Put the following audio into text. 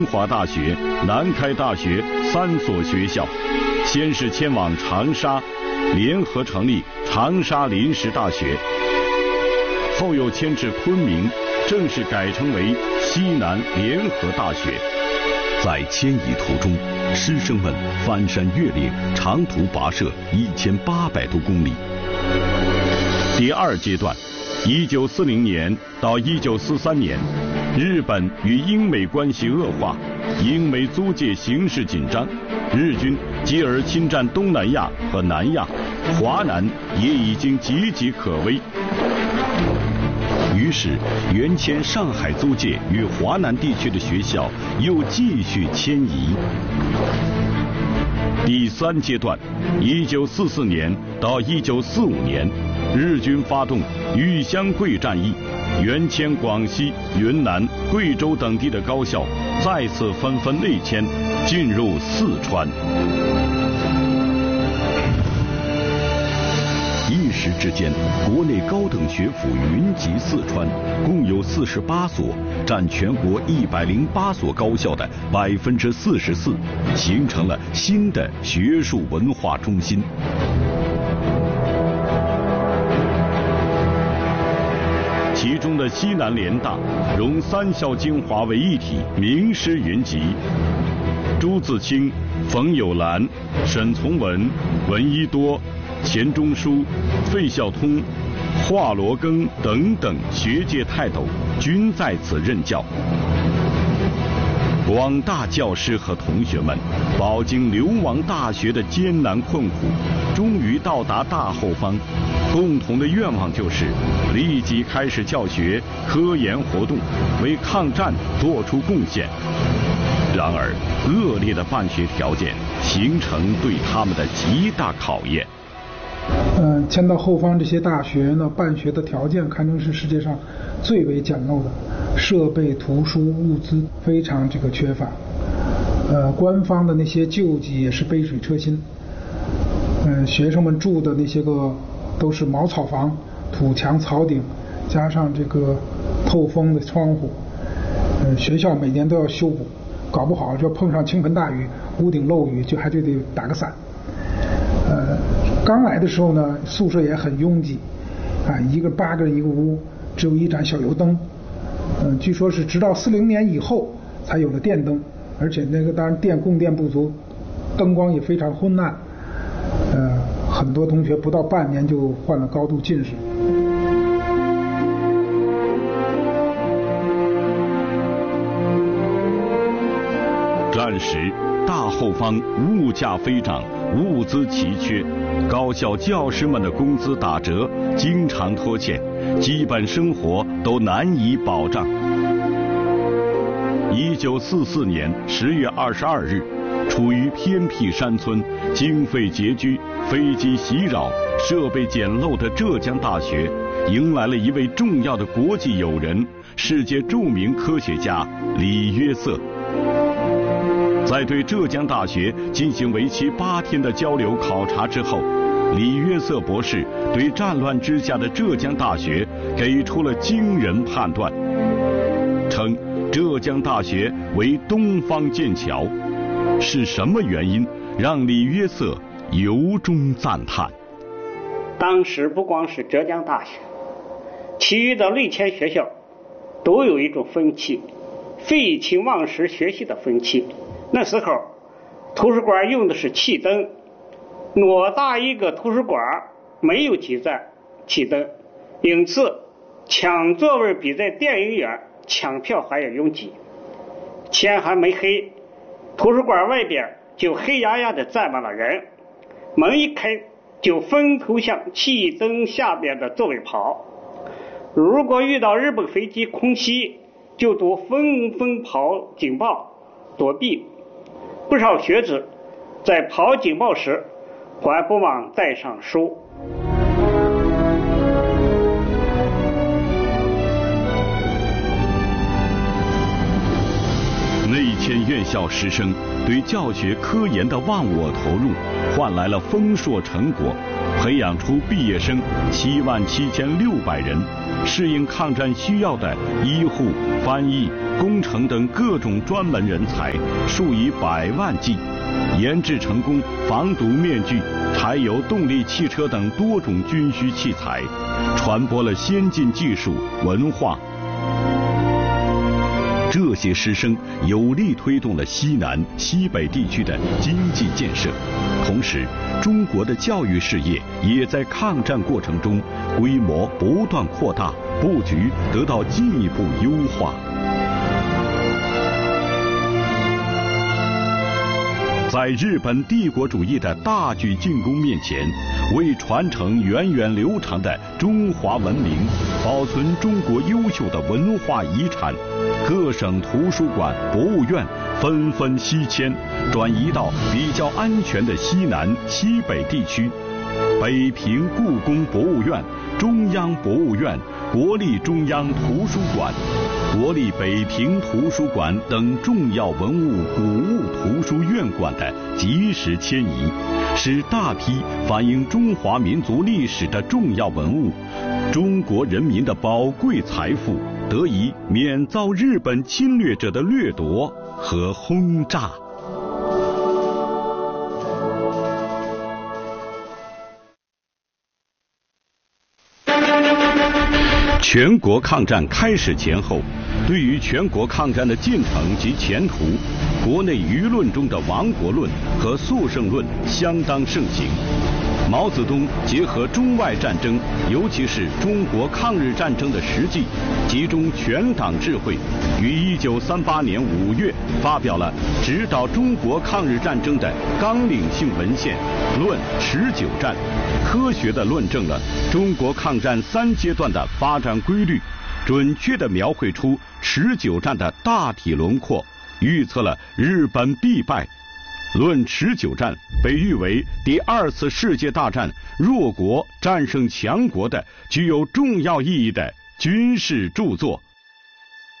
清华大学、南开大学3所学校，先是迁往长沙，联合成立长沙临时大学，后又迁至昆明，正式改称为西南联合大学。在迁移途中，师生们翻山越岭，长途跋涉1800多公里。第2阶段，1940年到1943年，日本与英美关系恶化，英美租界形势紧张，日军继而侵占东南亚和南亚，华南也已经岌岌可危。于是，原迁上海租界与华南地区的学校又继续迁移。第3阶段，1944年到1945年，日军发动豫湘桂战役，原迁广西、云南、贵州等地的高校再次纷纷内迁，进入四川。一时之间，国内高等学府云集四川，共有48所，占全国108所高校的44%，形成了新的学术文化中心。其中的西南联大融3校精华为一体，名师云集，朱自清、冯友兰、沈从文、闻一多、钱钟书、费孝通、华罗庚等等学界泰斗均在此任教。广大教师和同学们饱经流亡大学的艰难困苦，终于到达大后方，共同的愿望就是立即开始教学、科研活动，为抗战做出贡献。然而，恶劣的办学条件形成对他们的极大考验。 迁到后方这些大学呢，办学的条件堪称是世界上最为简陋的，设备、图书、物资非常缺乏。官方的那些救济也是杯水车薪。学生们住的那些个都是茅草房，土墙草顶，加上透风的窗户。学校每年都要修补，搞不好就碰上倾盆大雨，屋顶漏雨，还得打个伞。刚来的时候呢，宿舍也很拥挤，8个人一个屋，只有一盏小油灯。据说是直到40年以后才有了电灯，而且当然供电不足，灯光也非常昏暗。很多同学不到半年就患了高度近视。 战时，大后方物价飞涨，物资奇缺，高校教师们的工资打折，经常拖欠，基本生活都难以保障。1944年10月22日，处于偏僻山村、经费拮据、飞机袭扰、设备简陋的浙江大学，迎来了一位重要的国际友人，世界著名科学家李约瑟。在对浙江大学进行为期8天的交流考察之后，李约瑟博士对战乱之下的浙江大学给出了惊人判断，称浙江大学为东方剑桥。是什么原因让李约瑟由衷赞叹？ 当时不光是浙江大学，其余的内迁学校都有一种风气，废寝忘食学习的风气。那时候图书馆用的是气灯，偌大一个图书馆没有几盏气灯，因此抢座位比在电影院抢票还要拥挤。天还没黑，图书馆外边就黑压压的站满了人，门一开就分头向气灯下边的座位跑。如果遇到日本飞机空袭，就都纷纷跑警报躲避。不少学子在跑警报时还不忘带上书。 内迁院校师生对教学科研的忘我投入，换来了丰硕成果，培养出毕业生77600人， 适应抗战需要的医护、翻译、工程等各种专门人才数以百万计，研制成功防毒面具、柴油动力汽车等多种军需器材，传播了先进技术文化。这些师生有力推动了西南、西北地区的经济建设，同时，中国的教育事业也在抗战过程中规模不断扩大，布局得到进一步优化。在日本帝国主义的大举进攻面前，为传承源远流长的中华文明，保存中国优秀的文化遗产，各省图书馆、博物院纷纷西迁，转移到比较安全的西南、西北地区。北平故宫博物院、中央博物院、国立中央图书馆、国立北平图书馆等重要文物古物图书院馆的及时迁移，使大批反映中华民族历史的重要文物、中国人民的宝贵财富得以免遭日本侵略者的掠夺和轰炸。全国抗战开始前后，对于全国抗战的进程及前途，国内舆论中的亡国论和速胜论相当盛行。毛泽东结合中外战争，尤其是中国抗日战争的实际，集中全党智慧，于1938年5月发表了指导中国抗日战争的纲领性文献《论持久战》，科学地论证了中国抗战3阶段的发展规律，准确地描绘出持久战的大体轮廓，预测了日本必败。论持久战被誉为第2次世界大战弱国战胜强国的具有重要意义的军事著作。